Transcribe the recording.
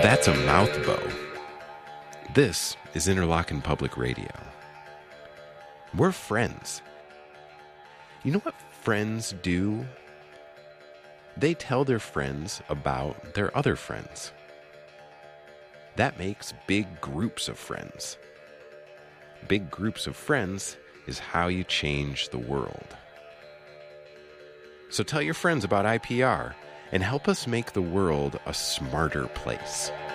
That's a mouth bow. This is Interlochen Public Radio. We're friends. You know what friends do? They tell their friends about their other friends. That makes big groups of friends. Big groups of friends is how you change the world. So tell your friends about IPR and help us make the world a smarter place.